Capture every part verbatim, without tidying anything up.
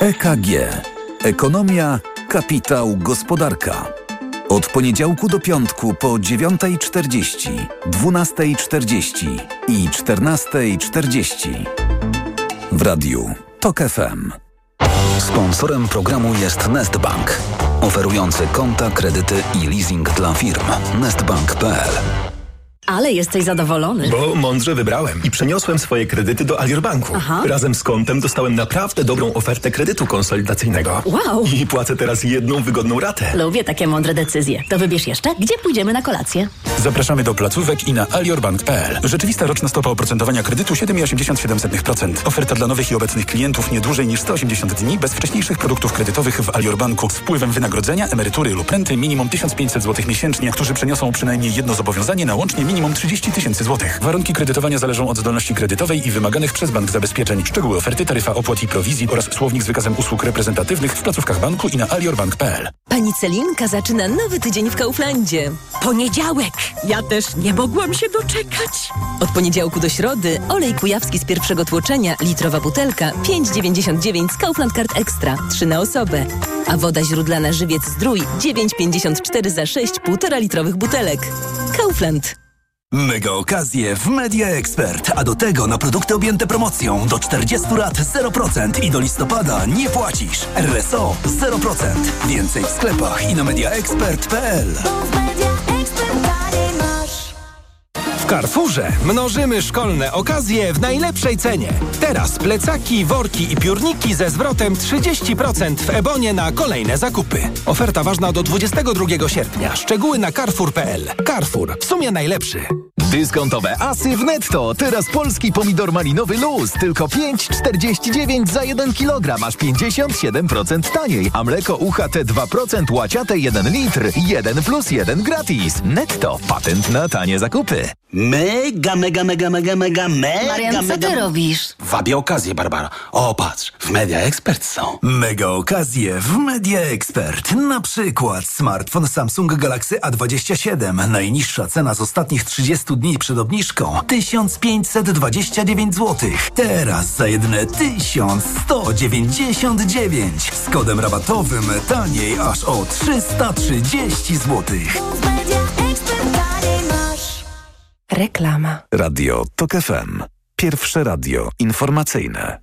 E K G. Ekonomia, kapitał, gospodarka. Od poniedziałku do piątku po dziewiąta czterdzieści, dwunasta czterdzieści i czternasta czterdzieści. W radiu TOK F M. Sponsorem programu jest Nestbank, oferujący konta, kredyty i leasing dla firm. nestbank kropka p l. Ale jesteś zadowolony. Bo mądrze wybrałem i przeniosłem swoje kredyty do Alior Banku. Aha. Razem z kontem dostałem naprawdę dobrą ofertę kredytu konsolidacyjnego. Wow. I płacę teraz jedną wygodną ratę. Lubię takie mądre decyzje. To wybierz jeszcze, gdzie pójdziemy na kolację. Zapraszamy do placówek i na aliorbank kropka p l. Rzeczywista roczna stopa oprocentowania kredytu siedem przecinek osiemdziesiąt siedem procent. Oferta dla nowych i obecnych klientów nie dłużej niż sto osiemdziesiąt dni bez wcześniejszych produktów kredytowych w Alior Banku z wpływem wynagrodzenia, emerytury lub renty minimum tysiąc pięćset złotych miesięcznie, którzy przeniosą przynajmniej jedno zobowiązanie na łącznie minimum trzydzieści tysięcy złotych. Warunki kredytowania zależą od zdolności kredytowej i wymaganych przez bank zabezpieczeń. Szczegóły oferty, taryfa opłat i prowizji oraz słownik z wykazem usług reprezentatywnych w placówkach banku i na aliorbank kropka p l. Pani Celinka zaczyna nowy tydzień w Kauflandzie. Poniedziałek. Ja też nie mogłam się doczekać. Od poniedziałku do środy olej kujawski z pierwszego tłoczenia, litrowa butelka, pięć dziewięćdziesiąt dziewięć z Kaufland Card Extra, trzy na osobę. A woda źródlana Żywiec Zdrój, dziewięć pięćdziesiąt cztery za sześć półtora litrowych butelek. Kaufland. Mega okazje w Media Expert, a do tego na produkty objęte promocją do czterdziestu lat zero procent i do listopada nie płacisz. R S O zero procent. Więcej w sklepach i na mediaexpert kropka p l. W Carrefourze mnożymy szkolne okazje w najlepszej cenie. Teraz plecaki, worki i piórniki ze zwrotem trzydzieści procent w Ebonie na kolejne zakupy. Oferta ważna do dwudziestego drugiego sierpnia. Szczegóły na carrefour kropka p l. Carrefour. W sumie najlepszy. Dyskontowe asy w Netto. Teraz polski pomidor malinowy luz. Tylko pięć czterdzieści dziewięć za jeden kilogram. Aż pięćdziesiąt siedem procent taniej. A mleko U H T dwa procent łaciate jeden litr. jeden plus jeden gratis. Netto. Patent na tanie zakupy. Mega, mega, mega, mega, mega, mega, Marian, co mega... ty robisz? Wabię okazję, Barbara. O, patrz, w Media Expert są. Mega okazje w Media Expert. Na przykład smartfon Samsung Galaxy A dwadzieścia siedem. Najniższa cena z ostatnich trzydziestu dni przed obniżką tysiąc pięćset dwadzieścia dziewięć złotych. Teraz za jedyne tysiąc sto dziewięćdziesiąt dziewięć. Z kodem rabatowym taniej aż o trzysta trzydzieści złotych. Reklama. Radio TOK F M. Pierwsze radio informacyjne.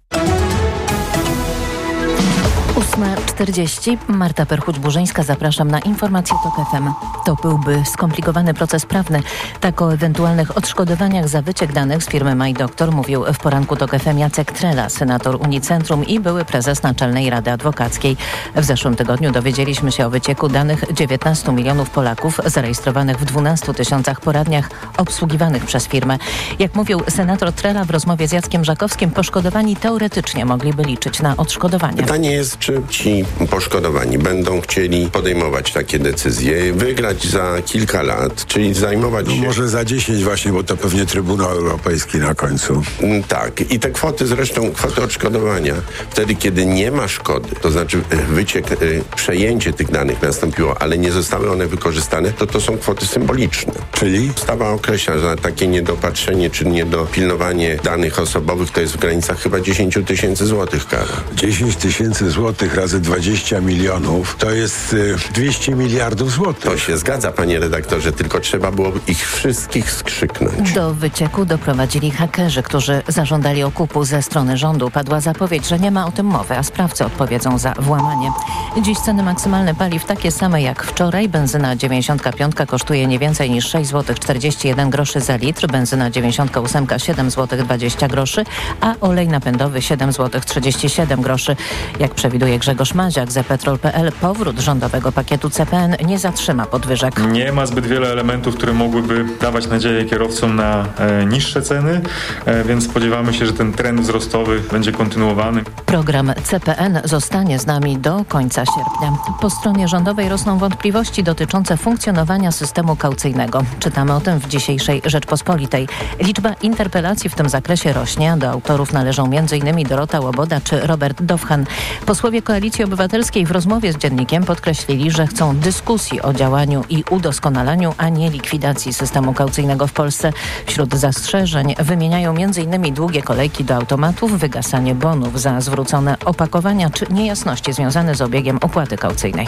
ósma czterdzieści. Marta Perchuć-Burzyńska, zapraszam na informację TOK F M. To byłby skomplikowany proces prawny. Tak o ewentualnych odszkodowaniach za wyciek danych z firmy MyDoktor mówił w poranku TOK F M Jacek Trela, senator Unicentrum i były prezes Naczelnej Rady Adwokackiej. W zeszłym tygodniu dowiedzieliśmy się o wycieku danych dziewiętnastu milionów Polaków zarejestrowanych w dwunastu tysiącach poradniach obsługiwanych przez firmę. Jak mówił senator Trela w rozmowie z Jackiem Żakowskim, poszkodowani teoretycznie mogliby liczyć na odszkodowania. Pytanie jest, czy ci poszkodowani będą chcieli podejmować takie decyzje, wygrać za kilka lat, czyli zajmować się... No może za dziesięć właśnie, bo to pewnie Trybunał Europejski na końcu. Tak. I te kwoty zresztą, kwoty odszkodowania, wtedy kiedy nie ma szkody, to znaczy wyciek, przejęcie tych danych nastąpiło, ale nie zostały one wykorzystane, to to są kwoty symboliczne. Czyli? Ustawa określa, że takie niedopatrzenie czy niedopilnowanie danych osobowych to jest w granicach chyba dziesięć tysięcy złotych kara. dziesięć tysięcy złotych razy dwadzieścia milionów to jest y, dwieście miliardów złotych. To się zgadza, panie redaktorze, tylko trzeba było ich wszystkich skrzyknąć. Do wycieku doprowadzili hakerzy, którzy zażądali okupu ze strony rządu. Padła zapowiedź, że nie ma o tym mowy, a sprawcy odpowiedzą za włamanie. Dziś ceny maksymalne paliw takie same jak wczoraj. Benzyna dziewięćdziesiątka piątka kosztuje nie więcej niż sześć złotych czterdzieści jeden groszy za litr, benzyna dziewięćdziesiątka ósemka siedem złotych dwadzieścia groszy, a olej napędowy siedem złotych trzydzieści siedem groszy. Jak przewiduje Grzegorz Maziak z ePetrol kropka p l, powrót rządowego pakietu C P N nie zatrzyma podwyżek. Nie ma zbyt wiele elementów, które mogłyby dawać nadzieję kierowcom na e, niższe ceny, e, więc spodziewamy się, że ten trend wzrostowy będzie kontynuowany. Program C P N zostanie z nami do końca sierpnia. Po stronie rządowej rosną wątpliwości dotyczące funkcjonowania systemu kaucyjnego. Czytamy o tym w dzisiejszej Rzeczpospolitej. Liczba interpelacji w tym zakresie rośnie, a do autorów należą m.in. Dorota Łoboda czy Robert Dowchan. Posłowie Posłowie Koalicji Obywatelskiej w rozmowie z Dziennikiem podkreślili, że chcą dyskusji o działaniu i udoskonalaniu, a nie likwidacji systemu kaucyjnego w Polsce. Wśród zastrzeżeń wymieniają między innymi długie kolejki do automatów, wygasanie bonów za zwrócone opakowania czy niejasności związane z obiegiem opłaty kaucyjnej.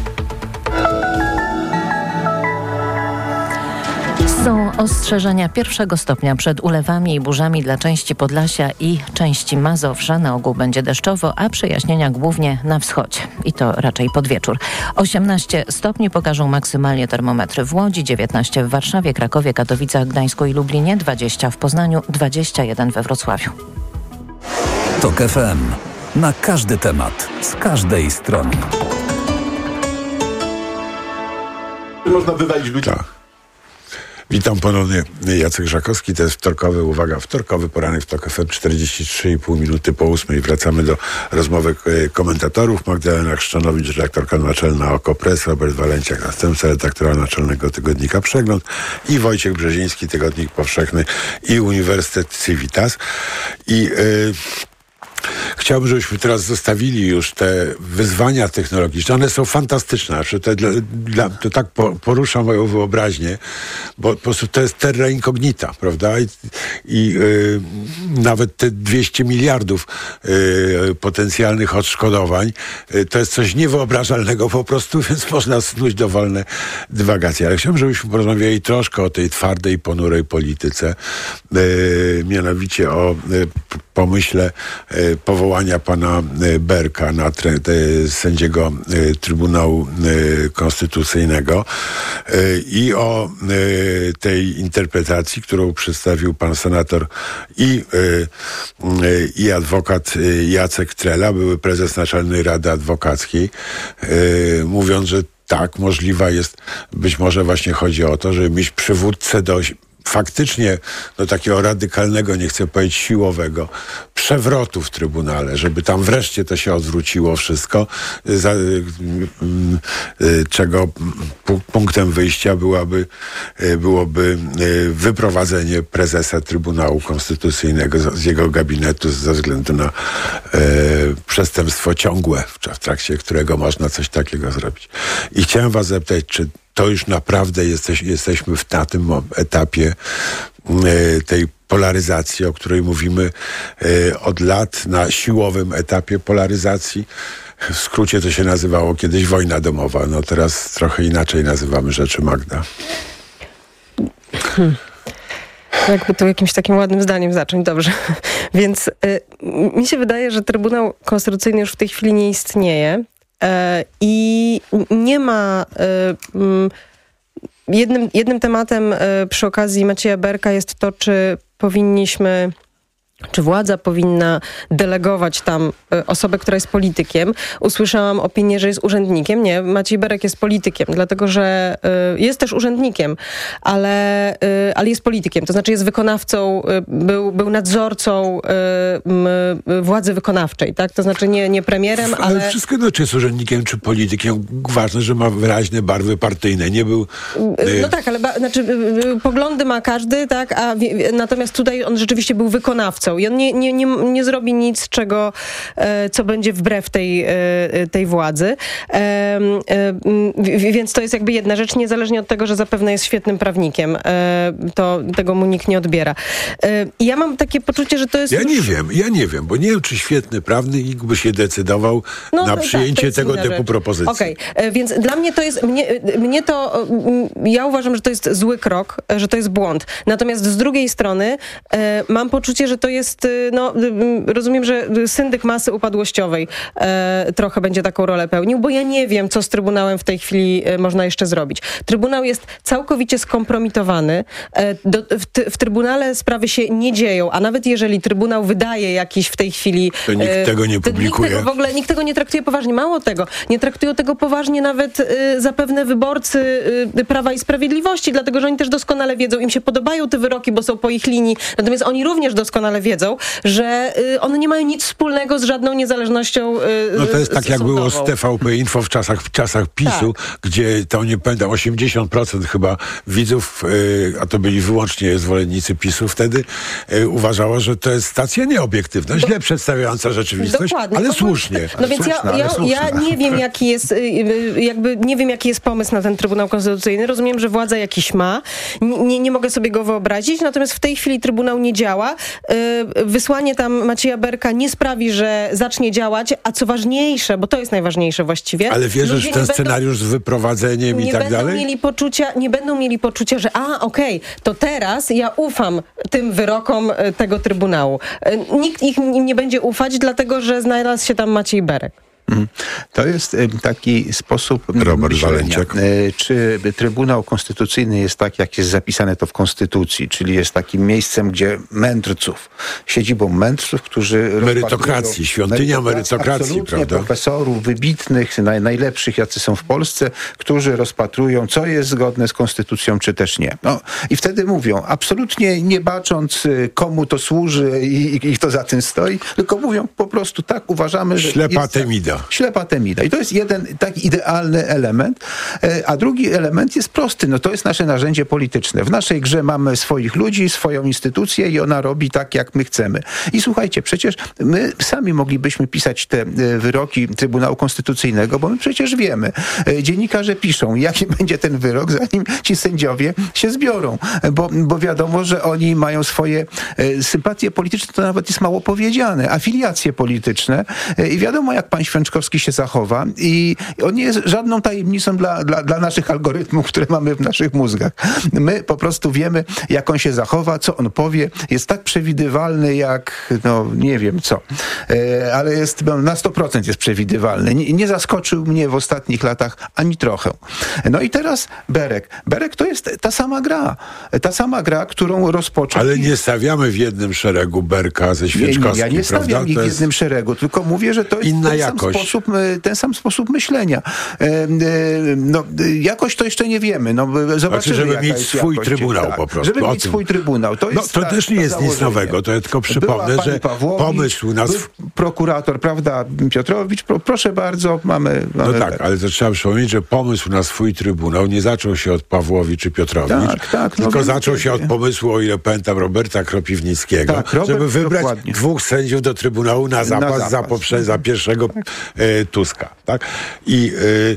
Są ostrzeżenia pierwszego stopnia przed ulewami i burzami dla części Podlasia i części Mazowsza. Na ogół będzie deszczowo, a przejaśnienia głównie na wschodzie. I to raczej pod wieczór. osiemnaście stopni pokażą maksymalnie termometry w Łodzi, dziewiętnaście w Warszawie, Krakowie, Katowicach, Gdańsku i Lublinie, dwadzieścia w Poznaniu, dwadzieścia jeden we Wrocławiu. TOK F M. Na każdy temat, z każdej strony. Można wywalić ludzi. Tak. Witam ponownie, Jacek Żakowski, to jest wtorkowy, uwaga, wtorkowy poranek w TOK F M, czterdzieści trzy i pół minuty po ósmej. Wracamy do rozmowy komentatorów. Magdalena Chrzczanowicz, redaktorka naczelna Okopres, Robert Walenciak, następca redaktora naczelnego tygodnika Przegląd i Wojciech Brzeziński, Tygodnik Powszechny i Uniwersytet Civitas. I yy, chciałbym, żebyśmy teraz zostawili już te wyzwania technologiczne. One są fantastyczne. Znaczy to, dla, dla, to tak po, porusza moją wyobraźnię, bo po prostu to jest terra incognita, prawda? I, i yy, nawet te dwieście miliardów yy, potencjalnych odszkodowań yy, to jest coś niewyobrażalnego po prostu, więc można snuć dowolne dywagacje. Ale chciałbym, żebyśmy porozmawiali troszkę o tej twardej, ponurej polityce. Yy, mianowicie o yy, pomyśle yy, powołania pana Berka na tre, te, sędziego y, Trybunału y, Konstytucyjnego y, i o y, tej interpretacji, którą przedstawił pan senator i, y, y, i adwokat y, Jacek Trela, były prezes Naczelnej Rady Adwokackiej, y, mówiąc, że tak, możliwa jest, być może właśnie chodzi o to, żeby mieć przywódcę do faktycznie do takiego radykalnego, nie chcę powiedzieć siłowego, przewrotu w Trybunale, żeby tam wreszcie to się odwróciło wszystko, za, y, y, y, czego p- punktem wyjścia byłaby, y, byłoby y, wyprowadzenie prezesa Trybunału Konstytucyjnego z, z jego gabinetu ze względu na y, przestępstwo ciągłe, w, w trakcie którego można coś takiego zrobić. I chciałem was zapytać, czy to już naprawdę jesteś, jesteśmy w, na tym etapie y, tej polaryzacji, o której mówimy y, od lat, na siłowym etapie polaryzacji. W skrócie to się nazywało kiedyś wojna domowa. No teraz trochę inaczej nazywamy rzeczy, Magda. Hmm. Jakby tu jakimś takim ładnym zdaniem zacząć, dobrze. Więc y, mi się wydaje, że Trybunał Konstytucyjny już w tej chwili nie istnieje. I nie ma jednym, jednym tematem przy okazji Macieja Berka jest to, czy powinniśmy, czy władza powinna delegować tam osobę, która jest politykiem. Usłyszałam opinię, że jest urzędnikiem. Nie, Maciej Berek jest politykiem, dlatego że y, jest też urzędnikiem, ale, y, ale jest politykiem. To znaczy jest wykonawcą, y, był, był nadzorcą y, y, władzy wykonawczej, tak? To znaczy nie, nie premierem, ale... Ale wszystko jedno, czy jest urzędnikiem, czy politykiem. Ważne, że ma wyraźne barwy partyjne. Nie był... Y... No tak, ale ba, znaczy, y, poglądy ma każdy, tak? A w, natomiast tutaj on rzeczywiście był wykonawcą. I on nie, nie, nie, nie zrobi nic, czego, e, co będzie wbrew tej, e, tej władzy. E, e, więc to jest jakby jedna rzecz, niezależnie od tego, że zapewne jest świetnym prawnikiem. E, to tego mu nikt nie odbiera. E, I ja mam takie poczucie, że to jest... Ja już... nie wiem, ja nie wiem, bo nie wiem, czy świetny prawnik by się decydował no, na przyjęcie tak, tego typu rzecz. propozycji. Okej, okay. Więc dla mnie to jest... Mnie, mnie to... Ja uważam, że to jest zły krok, że to jest błąd. Natomiast z drugiej strony e, mam poczucie, że to jest, no rozumiem, że syndyk masy upadłościowej e, trochę będzie taką rolę pełnił, bo ja nie wiem, co z Trybunałem w tej chwili e, można jeszcze zrobić. Trybunał jest całkowicie skompromitowany. E, do, w, w Trybunale sprawy się nie dzieją, a nawet jeżeli Trybunał wydaje jakiś w tej chwili... To nikt e, tego nie publikuje. Nikt tego, w ogóle nikt tego nie traktuje poważnie. Mało tego, nie traktują tego poważnie nawet e, zapewne wyborcy e, Prawa i Sprawiedliwości, dlatego, że oni też doskonale wiedzą, im się podobają te wyroki, bo są po ich linii, natomiast oni również doskonale wiedzą, że y, one nie mają nic wspólnego z żadną niezależnością y, No to jest tak, jak sądową. było z T V P Info w czasach, w czasach PiSu, Tak. gdzie to nie pamiętam, osiemdziesiąt procent chyba widzów, y, a to byli wyłącznie zwolennicy PiSu wtedy, y, uważało, że to jest stacja nieobiektywna, źle przedstawiająca rzeczywistość, Dokładnie. ale No, słusznie. No więc Słuszna, ja, ale ja, słuszna. ja nie wiem, jaki jest, y, y, jakby nie wiem, jaki jest pomysł na ten Trybunał Konstytucyjny. Rozumiem, że władza jakiś ma. Nie, nie mogę sobie go wyobrazić, natomiast w tej chwili Trybunał nie działa. Y, wysłanie tam Macieja Berka nie sprawi, że zacznie działać, a co ważniejsze, bo to jest najważniejsze właściwie. Ale wierzysz ludzie w ten nie będą- scenariusz z wyprowadzeniem i nie tak będą dalej? mieli poczucia, nie będą mieli poczucia, że a, okej, to teraz ja ufam tym wyrokom y, tego Trybunału. Y, nikt ich, im nie będzie ufać, dlatego że znalazł się tam Maciej Berek. To jest y, taki sposób Robert myślenia. Walenciak. Y, Czy Trybunał Konstytucyjny jest tak, jak jest zapisane to w Konstytucji, czyli jest takim miejscem, gdzie mędrców, siedzibą mędrców, którzy Merytokracji, rozpatrują- świątynia merytokracji, absolutnie, prawda? profesorów wybitnych, naj, najlepszych, jacy są w Polsce, którzy rozpatrują, co jest zgodne z Konstytucją, czy też nie. No, i wtedy mówią, absolutnie nie bacząc, y, komu to służy i, i, i kto za tym stoi, tylko mówią po prostu tak, uważamy, że Ślepa jest, temida. Ślepa temida. I to jest jeden taki idealny element. E, A drugi element jest prosty. No to jest nasze narzędzie polityczne. W naszej grze mamy swoich ludzi, swoją instytucję i ona robi tak, jak my chcemy. I słuchajcie, przecież my sami moglibyśmy pisać te e, wyroki Trybunału Konstytucyjnego, bo my przecież wiemy. E, Dziennikarze piszą, jaki będzie ten wyrok, zanim ci sędziowie się zbiorą. E, Bo, bo wiadomo, że oni mają swoje e, sympatie polityczne, to nawet jest mało powiedziane, afiliacje polityczne. E, I wiadomo, jak pan Święczkowski się zachowa i on nie jest żadną tajemnicą dla, dla, dla naszych algorytmów, które mamy w naszych mózgach. My po prostu wiemy, jak on się zachowa, co on powie. Jest tak przewidywalny, jak no nie wiem co. E, ale jest no, na sto procent jest przewidywalny. Nie, nie zaskoczył mnie w ostatnich latach ani trochę. No i teraz Berek. Berek to jest ta sama gra. Ta sama gra, którą rozpoczął. Ale nie stawiamy w jednym szeregu Berka ze Nie, Święczkowskim, nie, ja nie stawiam prawda? ich To w jest jednym szeregu, tylko mówię, że to jest inna ten jakość. sam, sposób, e, ten sam sposób myślenia. E, e, no, e, jakoś to jeszcze nie wiemy. No, e, zobaczymy, Znaczy, żeby jaka mieć jest swój jakość. trybunał Tak, po prostu. Żeby O mieć tym. swój trybunał. To, No, jest to ta, też nie to jest nic założenie. nowego. To ja tylko przypomnę, Była pani że Pawłowicz, pomysł nas... był prokurator, prawda, Piotrowicz, pro, proszę bardzo, mamy... No mamy tak, Berek. ale to trzeba przypomnieć, że pomysł na swój trybunał nie zaczął się od Pawłowicz czy Piotrowicz, Tak, tak, no tylko wiem, zaczął wiem, się od wiem. pomysłu, o ile pamiętam, Roberta Kropiwnickiego, Tak, Robert, żeby wybrać dokładnie. dwóch sędziów do trybunału na zapas, zapas. za, poprze, za pierwszego e, Tuska. Tak? I,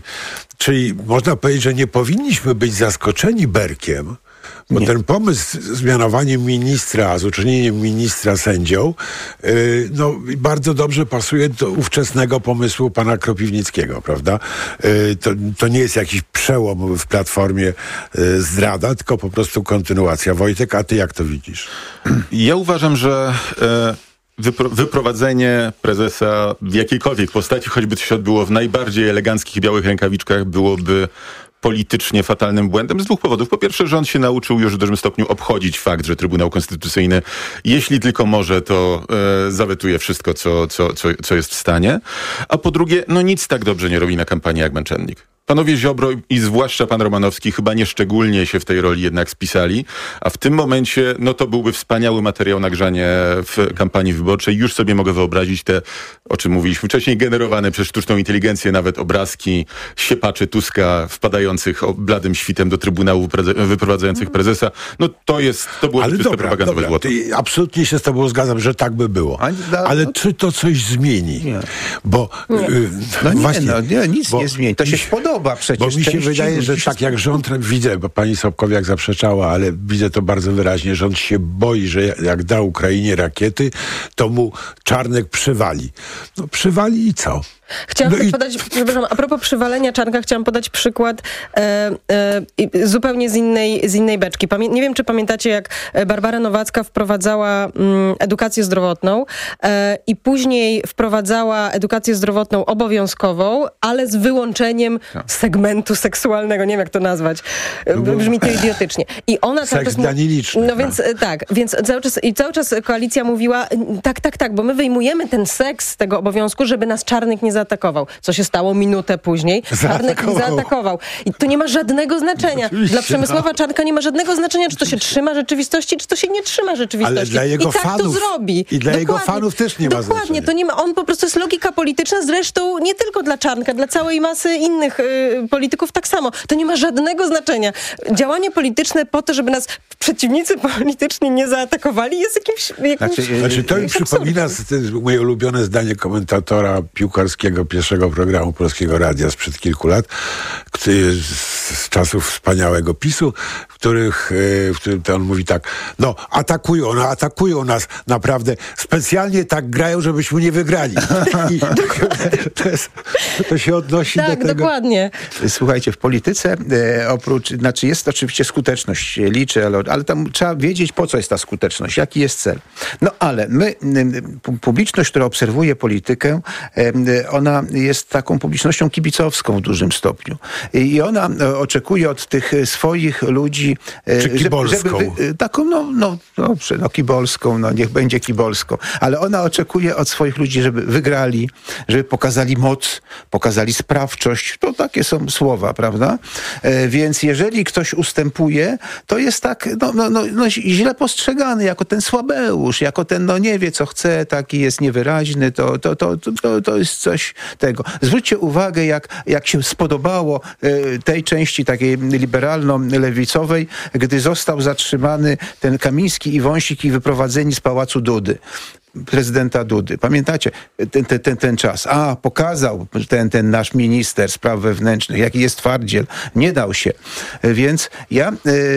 e, czyli można powiedzieć, że nie powinniśmy być zaskoczeni Berkiem, bo Nie. ten pomysł z zmianowaniem ministra, z uczynieniem ministra sędzią, yy, no bardzo dobrze pasuje do ówczesnego pomysłu pana Kropiwnickiego, prawda? Yy, to, to nie jest jakiś przełom w Platformie yy, zdrada, tylko po prostu kontynuacja. Wojtek, a ty jak to widzisz? Ja uważam, że e, wypro, wyprowadzenie prezesa w jakiejkolwiek postaci, choćby to się odbyło w najbardziej eleganckich białych rękawiczkach, byłoby politycznie fatalnym błędem z dwóch powodów. Po pierwsze, rząd się nauczył już w dużym stopniu obchodzić fakt, że Trybunał Konstytucyjny, jeśli tylko może, to e, zawetuje wszystko, co, co, co, co jest w stanie. A po drugie, no nic tak dobrze nie robi na kampanię jak Męczennik. Panowie Ziobro i zwłaszcza pan Romanowski chyba nieszczególnie się w tej roli jednak spisali, a w tym momencie no to byłby wspaniały materiał na grzanie w kampanii wyborczej. Już sobie mogę wyobrazić te, o czym mówiliśmy wcześniej, generowane przez sztuczną inteligencję nawet obrazki siepaczy Tuska wpadających o bladym świtem do Trybunału preze- wyprowadzających prezesa. No to jest, to było Ale czyste dobra, propagandowe dobra, złoto. ty- absolutnie się z tobą zgadzam, że tak by było. Ale czy to coś zmieni? Nie. Bo Nie. Yy, No nie, właśnie, no, nie, nic bo- nie zmieni. To się podoba przecież. Bo mi się części wydaje, że ludzi tak jak rząd, widzę, bo pani Sobkowiak zaprzeczała, ale widzę to bardzo wyraźnie, rząd się boi, że jak da Ukrainie rakiety, to mu Czarnek przywali. No przywali i co? Chciałam No też i- podać, przepraszam, a propos przywalenia Czarnka, chciałam podać przykład e, e, zupełnie z innej, z innej beczki. Pamię- nie wiem, czy pamiętacie, jak Barbara Nowacka wprowadzała mm, edukację zdrowotną e, i później wprowadzała edukację zdrowotną obowiązkową, ale z wyłączeniem segmentu seksualnego, nie wiem jak to nazwać. Brzmi to idiotycznie. I ona cały czas... No więc tak, więc cały czas, i cały czas koalicja mówiła, tak, tak, tak, bo my wyjmujemy ten seks z tego obowiązku, żeby nas Czarnek nie zaatakował. Co się stało minutę później? Czarnek nie zaatakował. I to nie ma żadnego znaczenia. No, dla Przemysława Czarnka nie ma żadnego znaczenia, czy to się trzyma rzeczywistości, czy to się nie trzyma rzeczywistości. Ale dla jego I tak fanów, to zrobi. I dla dokładnie, jego fanów też nie ma Dokładnie, znaczenia. to nie ma, on po prostu jest logika polityczna, zresztą nie tylko dla Czarnka, dla całej masy innych y, polityków tak samo. To nie ma żadnego znaczenia. Działanie polityczne po to, żeby nas przeciwnicy polityczni nie zaatakowali, jest jakimś... jakimś Znaczy, znaczy to mi przypomina moje ulubione zdanie komentatora piłkarskiego pierwszego programu Polskiego Radia sprzed kilku lat, który, z, z czasów wspaniałego PiSu, w, których, w którym to on mówi tak, no atakują, no atakują nas naprawdę, specjalnie tak grają, żebyśmy nie wygrali. I to, jest, to się odnosi tak, do tego. Tak, dokładnie. Słuchajcie, w polityce e, oprócz, znaczy jest oczywiście skuteczność, się liczy, ale, ale tam trzeba wiedzieć, po co jest ta skuteczność, jaki jest cel. No ale my, publiczność, która obserwuje politykę, e, ona jest taką publicznością kibicowską w dużym stopniu. I ona oczekuje od tych swoich ludzi, e, Czy kibolską? żeby, żeby taką, no, no dobrze, no kibolską, no niech będzie kibolską, ale ona oczekuje od swoich ludzi, żeby wygrali, żeby pokazali moc, pokazali sprawczość. To takie są słowa, prawda? E, więc jeżeli ktoś ustępuje, to jest tak, no, no, no, no źle postrzegany jako ten słabeusz, jako ten, no nie wie, co chce, taki jest niewyraźny, to, to, to, to, to jest coś tego. Zwróćcie uwagę, jak, jak się spodobało e, tej części takiej liberalno-lewicowej, gdy został zatrzymany ten Kamiński i Wąsik i wyprowadzeni z Pałacu Dudy. Prezydenta Dudy. Pamiętacie ten, ten, ten, ten czas? A, pokazał ten, ten nasz minister spraw wewnętrznych, jaki jest twardziel. Nie dał się. Więc ja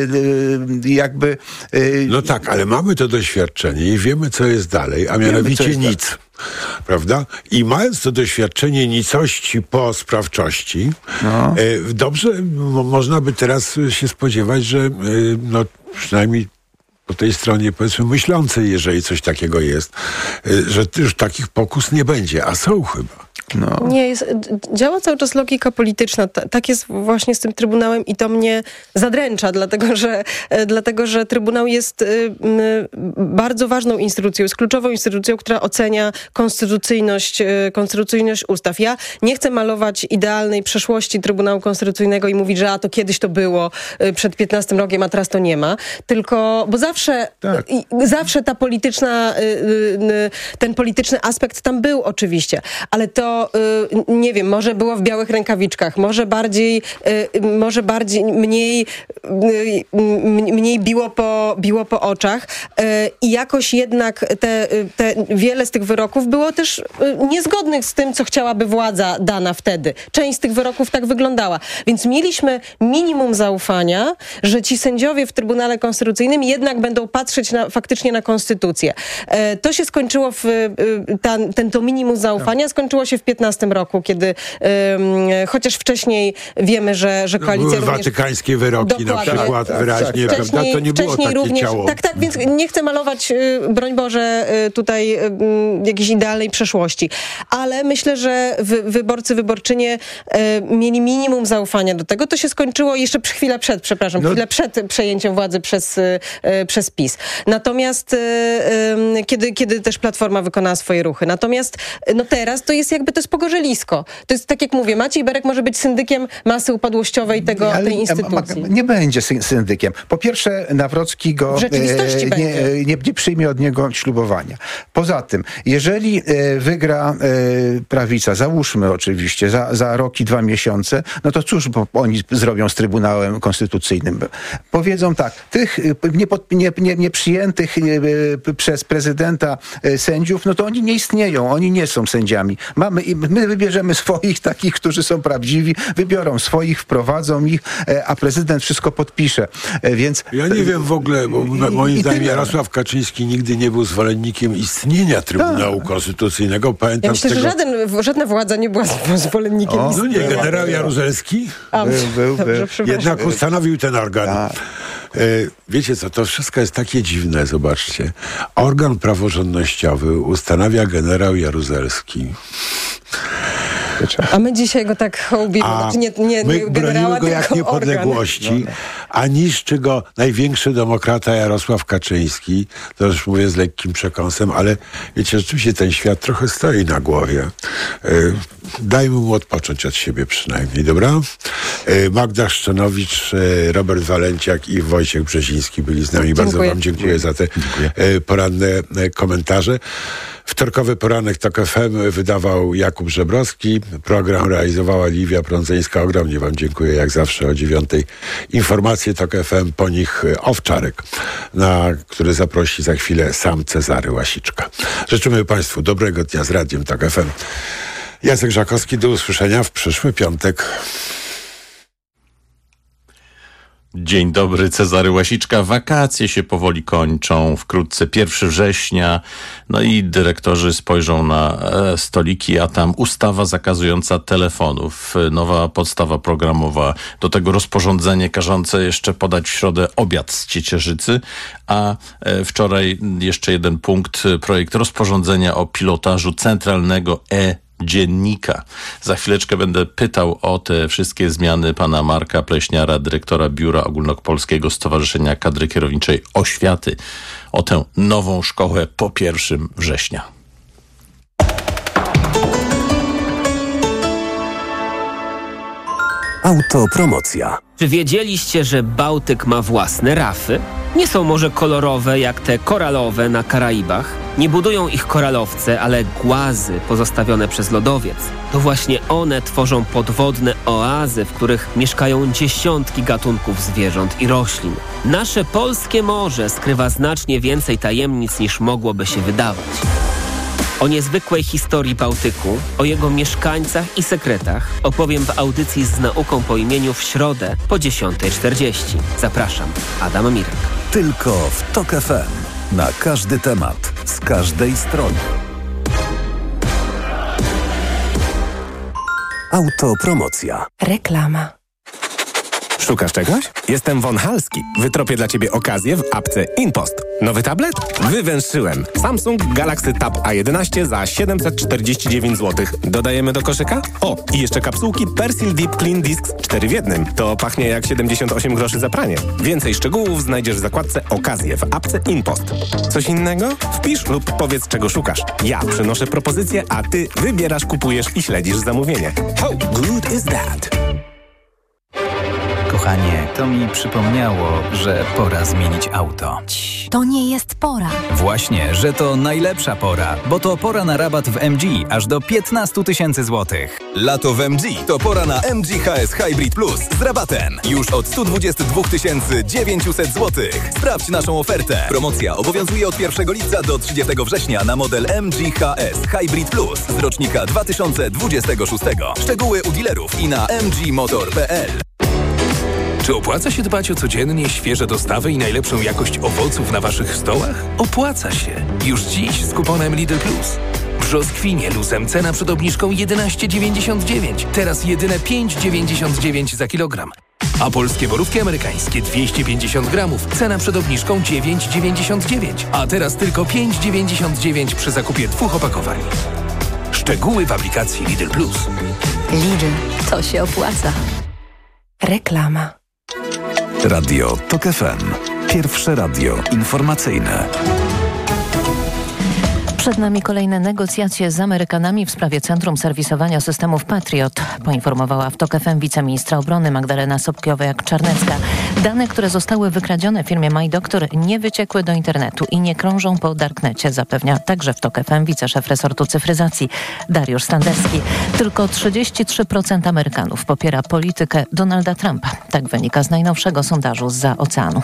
yy, jakby... Yy, no tak, ale mamy to doświadczenie i wiemy, co jest dalej, a mianowicie wiemy, nic. Dalej. Prawda? I mając to doświadczenie nicości po sprawczości, no. yy, dobrze, m- można by teraz się spodziewać, że yy, no, przynajmniej po tej stronie, powiedzmy, myślącej, jeżeli coś takiego jest, że już takich pokus nie będzie, a są chyba. No. Nie, jest, działa cały czas logika polityczna. Ta, tak jest właśnie z tym Trybunałem i to mnie zadręcza, dlatego że, dlatego, że Trybunał jest y, y, bardzo ważną instytucją, jest kluczową instytucją, która ocenia konstytucyjność, y, konstytucyjność ustaw. Ja nie chcę malować idealnej przeszłości Trybunału Konstytucyjnego i mówić, że a to kiedyś to było y, przed piętnastym rokiem, a teraz to nie ma. Tylko, bo zawsze, tak. y, zawsze ta polityczna, y, y, ten polityczny aspekt tam był oczywiście, ale to nie wiem, może było w białych rękawiczkach, może bardziej, może bardziej, mniej, mniej biło po, biło po oczach i jakoś jednak te, te, wiele z tych wyroków było też niezgodnych z tym, co chciałaby władza dana wtedy. Część z tych wyroków tak wyglądała. Więc mieliśmy minimum zaufania, że ci sędziowie w Trybunale Konstytucyjnym jednak będą patrzeć na, faktycznie na konstytucję. To się skończyło w, ta, ten, to minimum zaufania skończyło się w piętnastym roku, kiedy um, chociaż wcześniej wiemy, że, że koalicja były również... watykańskie wyroki na przykład tak, wyraźnie, tak, prawda? To nie było takie również, ciało. Tak, tak, więc nie chcę malować, broń Boże, tutaj jakiejś idealnej przeszłości. Ale myślę, że wy, wyborcy, wyborczynie mieli minimum zaufania do tego. To się skończyło jeszcze chwilę przed, przepraszam, no. chwilę przed przejęciem władzy przez, przez PiS. Natomiast kiedy, kiedy też Platforma wykonała swoje ruchy. Natomiast no teraz to jest jakby to jest pogorzelisko. To jest tak jak mówię, Maciej Berek może być syndykiem masy upadłościowej tego, ale tej instytucji. Nie będzie syndykiem. Po pierwsze, Nawrocki go w rzeczywistości e, nie, nie, nie przyjmie od niego ślubowania. Poza tym, jeżeli e, wygra e, prawica, załóżmy oczywiście, za, za rok i dwa miesiące, no to cóż bo oni zrobią z Trybunałem Konstytucyjnym? Powiedzą tak, tych niepod, nie, nie, nieprzyjętych e, przez prezydenta e, sędziów, no to oni nie istnieją, oni nie są sędziami. Mamy, my wybierzemy swoich, takich, którzy są prawdziwi, wybiorą swoich, wprowadzą ich, a prezydent wszystko podpisze. Więc... Ja nie wiem w ogóle, bo I, moim i zdaniem Jarosław Kaczyński nigdy nie był zwolennikiem istnienia Trybunału Ta. Konstytucyjnego. Pamiętam ja myślę, tego... że żaden, żadna władza nie była zwolennikiem o, istnienia. No nie, generał Jaruzelski a, był, był, dobrze, jednak ustanowił ten organ. Ta. Wiecie co, to wszystko jest takie dziwne, zobaczcie. Organ praworządnościowy ustanawia generał Jaruzelski. A my dzisiaj go tak hołbimy. Znaczy nie, nie, my nie generała, go jak tylko niepodległości, organ. a niszczy go największy demokrata Jarosław Kaczyński. To już mówię z lekkim przekąsem, ale wiecie, rzeczywiście ten świat trochę stoi na głowie. Yy, dajmy mu odpocząć od siebie przynajmniej, dobra? Yy, Magda Szczanowicz, yy, Robert Walenciak i Wojciech Brzeziński byli z nami. Dziękuję. Bardzo wam dziękuję za te yy, poranne yy, komentarze. Wtorkowy poranek TOK F M wydawał Jakub Żebrowski. Program realizowała Liwia Prądzeńska. Ogromnie wam dziękuję, jak zawsze o dziewiątej. Informacje TOK F M, po nich Owczarek, na który zaprosi za chwilę sam Cezary Łasiczka. Życzymy państwu dobrego dnia z Radiem TOK F M. Jacek Żakowski, do usłyszenia w przyszły piątek. Dzień dobry, Cezary Łasiczka. Wakacje się powoli kończą, wkrótce pierwszego września, no i dyrektorzy spojrzą na e, stoliki, a tam ustawa zakazująca telefonów, nowa podstawa programowa, do tego rozporządzenie każące jeszcze podać w środę obiad z ciecierzycy, a e, wczoraj jeszcze jeden punkt, projekt rozporządzenia o pilotażu centralnego e dziennika. Za chwileczkę będę pytał o te wszystkie zmiany pana Marka Pleśniara, dyrektora Biura Ogólnopolskiego Stowarzyszenia Kadry Kierowniczej Oświaty, o tę nową szkołę po pierwszego września. Autopromocja. Czy wiedzieliście, że Bałtyk ma własne rafy? Nie są może kolorowe jak te koralowe na Karaibach. Nie budują ich koralowce, ale głazy pozostawione przez lodowiec. To właśnie one tworzą podwodne oazy, w których mieszkają dziesiątki gatunków zwierząt i roślin. Nasze polskie morze skrywa znacznie więcej tajemnic niż mogłoby się wydawać. O niezwykłej historii Bałtyku, o jego mieszkańcach i sekretach opowiem w audycji z nauką po imieniu w środę po dziesiątej czterdzieści. Zapraszam, Adam Mirek. Tylko w TOK F M. Na każdy temat, z każdej strony. Autopromocja. Reklama. Szukasz czegoś? Jestem Von Halski. Wytropię dla Ciebie okazję w apce InPost. Nowy tablet? Wywęszyłem. Samsung Galaxy Tab A jedenaście za siedemset czterdzieści dziewięć złotych. Dodajemy do koszyka? O, i jeszcze kapsułki Persil Deep Clean Discs cztery w jednym. To pachnie jak siedemdziesiąt osiem groszy za pranie. Więcej szczegółów znajdziesz w zakładce Okazje w apce InPost. Coś innego? Wpisz lub powiedz, czego szukasz. Ja przynoszę propozycję, a Ty wybierasz, kupujesz i śledzisz zamówienie. How good is that? Kochanie, to mi przypomniało, że pora zmienić auto. To nie jest pora. Właśnie, że to najlepsza pora, bo to pora na rabat w M G aż do piętnaście tysięcy złotych. Lato w M G to pora na M G H S Hybrid Plus z rabatem. Już od sto dwadzieścia dwa tysiące dziewięćset złotych. Sprawdź naszą ofertę. Promocja obowiązuje od pierwszego lipca do trzydziestego września na model M G H S Hybrid Plus z rocznika dwa tysiące dwudziestego szóstego. Szczegóły u dealerów i na m g motor kropka p l. Czy opłaca się dbać o codziennie świeże dostawy i najlepszą jakość owoców na Waszych stołach? Opłaca się. Już dziś z kuponem Lidl Plus. Brzoskwinie luzem cena przed obniżką jedenaście dziewięćdziesiąt dziewięć. Teraz jedyne pięć dziewięćdziesiąt dziewięć za kilogram. A polskie borówki amerykańskie dwieście pięćdziesiąt gramów. Cena przed obniżką dziewięć dziewięćdziesiąt dziewięć. A teraz tylko pięć dziewięćdziesiąt dziewięć przy zakupie dwóch opakowań. Szczegóły w aplikacji Lidl Plus. Lidl, to się opłaca. Reklama. Radio TOK F M. Pierwsze radio informacyjne. Przed nami kolejne negocjacje z Amerykanami w sprawie Centrum Serwisowania Systemów Patriot, poinformowała w TOK F M wiceministra obrony Magdalena Sobkowiak-Czarnecka. Dane, które zostały wykradzione w firmie MyDoctor, nie wyciekły do internetu i nie krążą po darknecie, zapewnia także w TOK F M wiceszef resortu cyfryzacji Dariusz Standerski. Tylko trzydzieści trzy procent Amerykanów popiera politykę Donalda Trumpa. Tak wynika z najnowszego sondażu zza oceanu.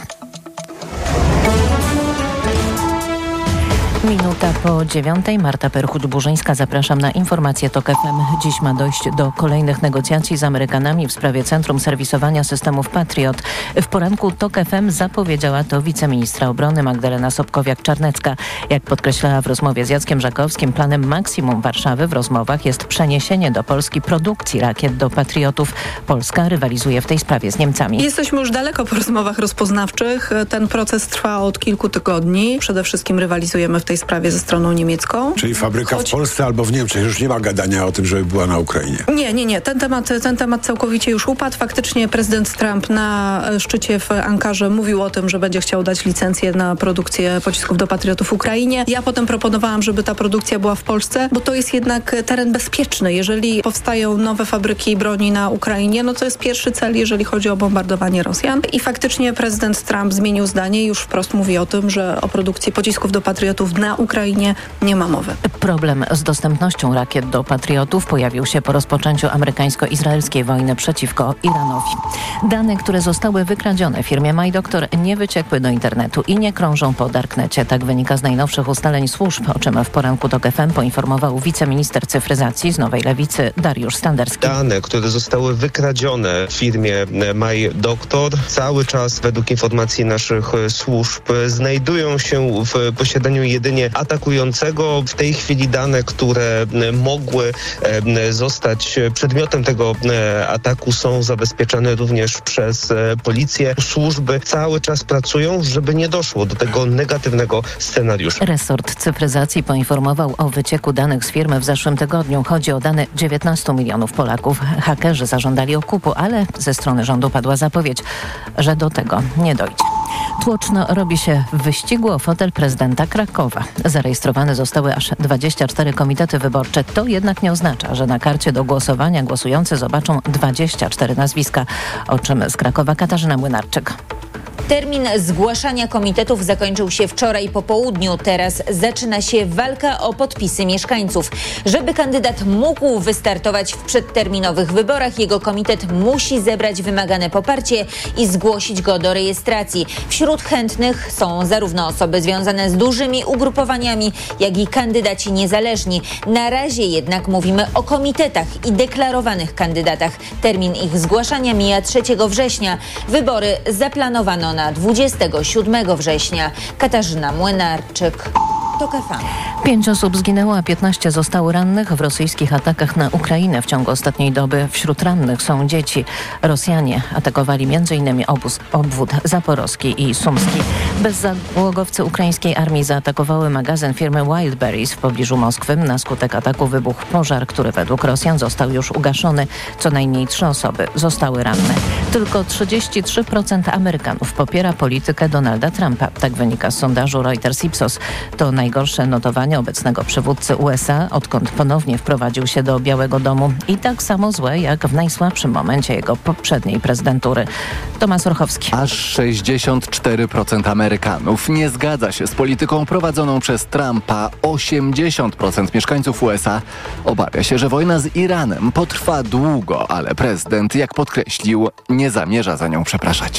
Minuta po dziewiątej. Marta Perchuć-Burzyńska. Zapraszam na informacje TOK F M. Dziś ma dojść do kolejnych negocjacji z Amerykanami w sprawie Centrum Serwisowania Systemów Patriot. W poranku TOK F M zapowiedziała to wiceministra obrony Magdalena Sobkowiak-Czarnecka. Jak podkreślała w rozmowie z Jackiem Żakowskim, planem maksimum Warszawy w rozmowach jest przeniesienie do Polski produkcji rakiet do Patriotów. Polska rywalizuje w tej sprawie z Niemcami. Jesteśmy już daleko po rozmowach rozpoznawczych. Ten proces trwa od kilku tygodni. Przede wszystkim rywalizujemy w tej tej sprawie ze stroną niemiecką. Czyli fabryka Choć... w Polsce albo w Niemczech. Już nie ma gadania o tym, żeby była na Ukrainie. Nie, nie, nie. Ten temat, ten temat całkowicie już upadł. Faktycznie prezydent Trump na szczycie w Ankarze mówił o tym, że będzie chciał dać licencję na produkcję pocisków do Patriotów w Ukrainie. Ja potem proponowałam, żeby ta produkcja była w Polsce, bo to jest jednak teren bezpieczny. Jeżeli powstają nowe fabryki broni na Ukrainie, no to jest pierwszy cel, jeżeli chodzi o bombardowanie Rosjan. I faktycznie prezydent Trump zmienił zdanie i już wprost mówi o tym, że o produkcji pocisków do Patriotów na Ukrainie nie ma mowy. Problem z dostępnością rakiet do Patriotów pojawił się po rozpoczęciu amerykańsko-izraelskiej wojny przeciwko Iranowi. Dane, które zostały wykradzione firmie MyDoctor, nie wyciekły do internetu i nie krążą po darknecie. Tak wynika z najnowszych ustaleń służb, o czym w poranku TOK F M poinformował wiceminister cyfryzacji z Nowej Lewicy Dariusz Standerski. Dane, które zostały wykradzione w firmie MyDoctor, cały czas według informacji naszych służb znajdują się w posiadaniu jedynie atakującego. W tej chwili dane, które mogły zostać przedmiotem tego ataku, są zabezpieczane również przez policję. Służby cały czas pracują, żeby nie doszło do tego negatywnego scenariusza. Resort cyfryzacji poinformował o wycieku danych z firmy w zeszłym tygodniu. Chodzi o dane dziewiętnastu milionów Polaków. Hakerzy zażądali okupu, ale ze strony rządu padła zapowiedź, że do tego nie dojdzie. Tłoczno robi się w wyścigu o fotel prezydenta Krakowa. Zarejestrowane zostały aż dwadzieścia cztery komitety wyborcze. To jednak nie oznacza, że na karcie do głosowania głosujący zobaczą dwadzieścia cztery nazwiska. O czym z Krakowa Katarzyna Młynarczyk. Termin zgłaszania komitetów zakończył się wczoraj po południu. Teraz zaczyna się walka o podpisy mieszkańców. Żeby kandydat mógł wystartować w przedterminowych wyborach, jego komitet musi zebrać wymagane poparcie i zgłosić go do rejestracji. Wśród chętnych są zarówno osoby związane z dużymi ugrupowaniami, jak i kandydaci niezależni. Na razie jednak mówimy o komitetach i deklarowanych kandydatach. Termin ich zgłaszania mija trzeciego września. Wybory zaplanowano na dwudziestego siódmego września. Katarzyna Młynarczyk. TOK F M. Pięć osób zginęło, a piętnaście zostało rannych w rosyjskich atakach na Ukrainę w ciągu ostatniej doby. Wśród rannych są dzieci. Rosjanie atakowali m.in. obóz, obwód zaporowski i sumski. Bezzałogowcy ukraińskiej armii zaatakowały magazyn firmy Wildberries w pobliżu Moskwy. Na skutek ataku wybuchł pożar, który według Rosjan został już ugaszony. Co najmniej trzy osoby zostały ranne. Tylko trzydzieści trzy procent Amerykanów popiera politykę Donalda Trumpa. Tak wynika z sondażu Reuters-Ipsos. To najgorsze notowanie obecnego przywódcy U S A, odkąd ponownie wprowadził się do Białego Domu, i tak samo złe jak w najsłabszym momencie jego poprzedniej prezydentury. Tomasz Orchowski. Aż sześćdziesiąt cztery procent Amerykanów nie zgadza się z polityką prowadzoną przez Trumpa. osiemdziesiąt procent mieszkańców U S A obawia się, że wojna z Iranem potrwa długo, ale prezydent, jak podkreślił, nie zamierza za nią przepraszać.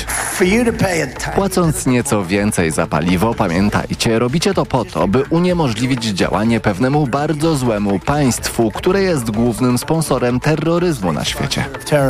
Płacąc nieco więcej za paliwo, pamiętajcie, robicie to po to, by uniemożliwić działanie pewnemu bardzo złemu państwu, które jest głównym sponsorem terroryzmu na świecie.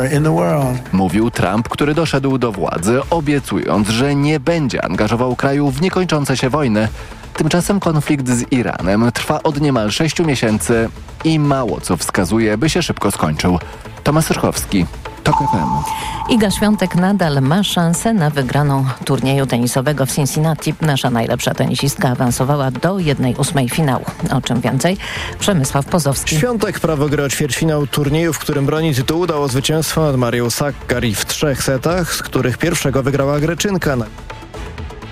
Mówił Trump, który doszedł do władzy, obiecując, że nie będzie angażował kraju w niekończące się wojny. Tymczasem konflikt z Iranem trwa od niemal sześciu miesięcy i mało co wskazuje, by się szybko skończył. Tomasz Rychowski, TOK F M. Iga Świątek nadal ma szansę na wygraną turnieju tenisowego w Cincinnati. Nasza najlepsza tenisistka awansowała do jednej ósmej finału. O czym więcej? Przemysław Pozowski. Świątek prawo gry o ćwierćfinał turnieju, w którym broni tytułu, dało zwycięstwo nad Marią Sakkari w trzech setach, z których pierwszego wygrała Greczynka.